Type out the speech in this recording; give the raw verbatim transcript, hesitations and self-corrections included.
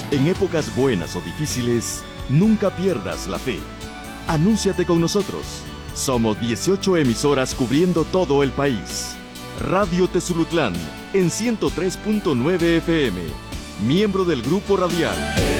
En épocas buenas o difíciles, nunca pierdas la fe. Anúnciate con nosotros. Somos dieciocho emisoras cubriendo todo el país. Radio Tezulutlán en ciento tres punto nueve F M, miembro del Grupo Radial.